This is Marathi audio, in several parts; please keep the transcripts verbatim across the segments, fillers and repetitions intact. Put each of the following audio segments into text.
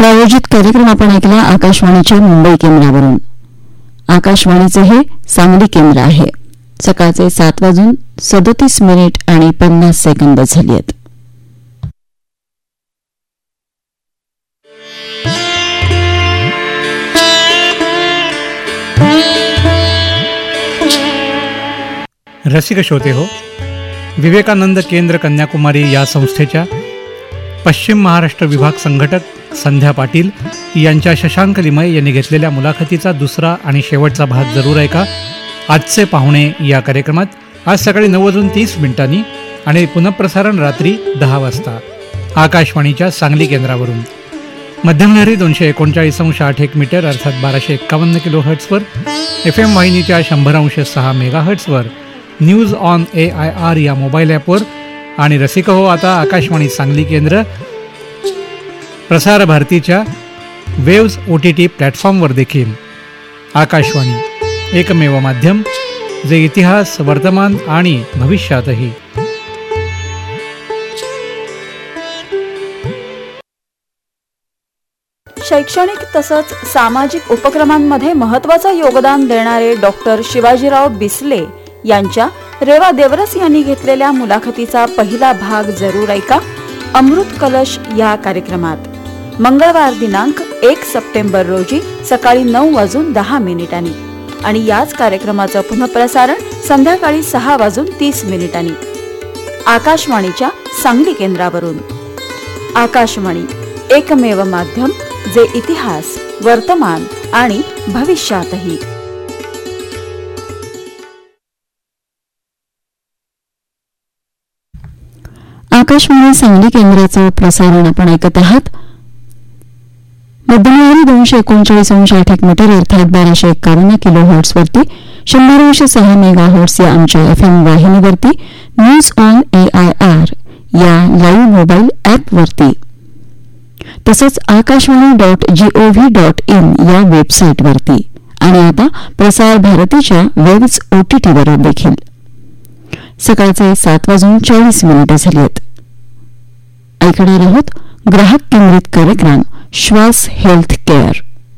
प्रायोजित कार्यक्रम आपण ऐकला आकाशवाणीच्या मुंबई केंद्रावरून. आकाशवाणीचे हे सांगली केंद्र आहे. सकाळचे सात वाजून सदतीस मिनिट आणि पन्नास सेकंद झाली आहेत. रसिक श्रोते हो, विवेकानंद केंद्र कन्याकुमारी या संस्थेच्या पश्चिम महाराष्ट्र विभाग संघटक संध्या पाटील यांच्या शशांक लिमय यांनी घेतलेल्या मुलाखतीचा दुसरा आणि शेवटचा भाग जरूर ऐका. आजचे पाहुणे या कार्यक्रमात आज सकाळी नऊ वाजून तीस मिनिटांनी आणि पुनःप्रसारण रात्री दहा वाजता आकाशवाणीच्या सांगली केंद्रावरून. मध्यमलहरी दोनशे एकोणचाळीस अंश आठ एक मीटर अर्थात बाराशे एक्कावन्न किलो हर्ट्सवर, एफ एम वाहिनीच्या शंभर अंश सहा mega हर्ट्सवर, news on A I R या मोबाईल ॲपवर आणि रसिक हो आता आकाशवाणी सांगली केंद्र प्रसार भारतीच्या वेव्स ओ टी टी प्लॅटफॉर्मवर देखील. आकाशवाणी एकमेव माध्यम जे इतिहास, वर्तमान आणि भविष्यातही. शैक्षणिक तसंच सामाजिक उपक्रमांमध्ये महत्त्वाचं योगदान देणारे डॉक्टर शिवाजीराव बिस्ले यांच्या रेवा देवरस यांनी घेतलेल्या मुलाखतीचा पहिला भाग जरूर ऐका अमृत कलश या कार्यक्रमात. मंगळवार दिनांक एक सप्टेंबर रोजी सकाळी नऊ वाजून दहा मिनिटांनी आणि याच कार्यक्रमाचं पुनःप्रसारण संध्याकाळी सहा वाजून तीस मिनिटांनी आकाशवाणीच्या सांगली केंद्रावरून. आकाशवाणी एकमेव माध्यम जे इतिहास, वर्तमान आणि भविष्यातही. आकाशवाणी सांगली केंद्राचं प्रसारण आपण ऐकत आहात. मध्यमलहरी दोनशे एकोणचाळीस अंश आठ एक मीटर अर्थात बाराशे एक्कावन्न किलो हर्ट्सवरती, शंभर अंश सहा मेगा हर्ट्स या आमच्या F M वाहिनीवरती, news on A I R या लाईव्ह मोबाईल ॲपवरती, तसंच Akashvani dot G O V dot in या वेबसाईटवरती आणि आता प्रसार भारतीच्या वेव्स ओ टी टीवर देखील. सकाळचे सात वाजून चाळीस मिनिटे झाली आहेत. ऐकणार आहोत ग्राहक केंद्रित कार्यक्रम श्वास हेल्थ केअर.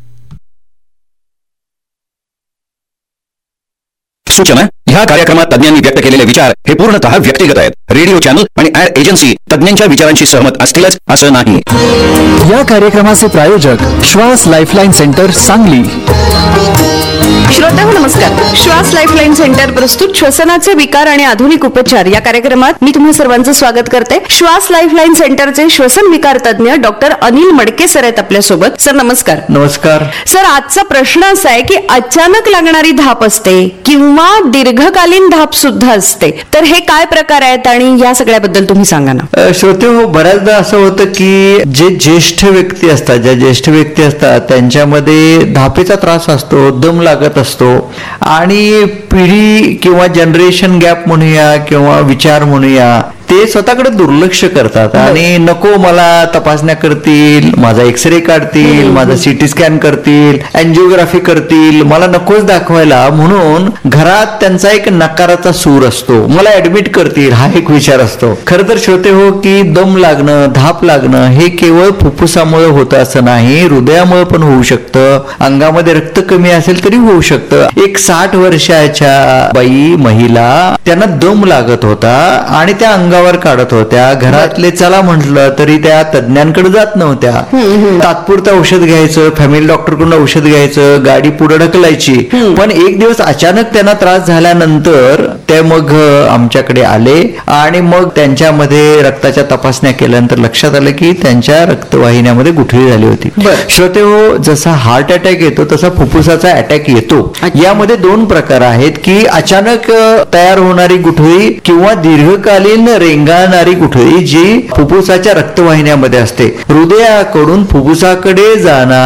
सूचना: ह्या कार्यक्रमात तज्ञांनी व्यक्त केलेले विचार हे पूर्णतः व्यक्तिगत आहेत. रेडिओ चॅनल आणि ऍड एजन्सी तज्ञांच्या विचारांशी सहमत असतीलच असं नाही. या कार्यक्रमाचे प्रायोजक श्वास लाईफलाईन सेंटर सांगली. श्रोत्यांनो नमस्कार. श्वास लाईफलाईन सेंटर प्रस्तुत श्वसनाचे विकार आणि आधुनिक उपचार या कार्यक्रमात मी तुम्हा सर्वांचं स्वागत करते. श्वास लाईफलाईन सेंटरचे श्वसन विकार तज्ञ डॉक्टर अनिल मडके सर आहेत आपल्या सोबत. सर नमस्कार. नमस्कार सर. आजचा प्रश्न असा आहे की अचानक लागणारी धाप असते किंवा दीर्घकालीन धाप सुद्धा असते, तर हे काय प्रकार आहेत आणि या सगळ्याबद्दल तुम्ही सांगा ना. श्रोते हो, बऱ्याचदा असं होतं की जे ज्येष्ठ व्यक्ती असतात ज्या ज्येष्ठ व्यक्ती असतात त्यांच्यामध्ये धापेचा त्रास असतो, दम लागत असतो आणि पिढी किंवा जनरेशन गॅप म्हणूया किंवा विचार म्हणूया ते स्वतःकडे दुर्लक्ष करतात आणि नको मला तपासण्या करतील, माझा एक्सरे काढतील, माझा सिटी स्कॅन करतील, अँजिओग्राफी करतील, मला नकोच दाखवायला म्हणून घरात त्यांचा एक नकाराचा सूर असतो. मला ऍडमिट करतील हा एक विचार असतो. खरं तर श्रोते हो की दम लागणं, धाप लागणं हे केवळ फुफ्फुसामुळे होतं असं नाही, हृदयामुळे पण होऊ शकतं, अंगामध्ये रक्त कमी असेल तरी होऊ शकतं. एक साठ वर्षाच्या बाई महिला त्यांना दम लागत होता आणि त्या अंगा काढत होत्या. घरातले चला म्हटलं तरी त्या तज्ञांकडे जात नव्हत्या. तात्पुरतं औषध घ्यायचं, फॅमिली डॉक्टरकडून औषध घ्यायचं, गाडी पुढे ढकलायची. पण एक दिवस अचानक त्यांना त्रास झाल्यानंतर ते मग आमच्याकडे आले आणि मग त्यांच्यामध्ये रक्ताच्या तपासण्या केल्यानंतर लक्षात आलं की त्यांच्या रक्तवाहिन्यामध्ये गुठळी झाली होती. श्रोते हो, जसा हार्ट अटॅक येतो तसा फुफ्फुसाचा अटॅक येतो. यामध्ये दोन प्रकार आहेत की अचानक तयार होणारी गुठळी किंवा दीर्घकालीन रेंगाळणारी गुठळी जी फुफ्फुसाच्या रक्तवाहिन्यामध्ये असते. हृदयाकडून फुफ्फुसाकडे जाणार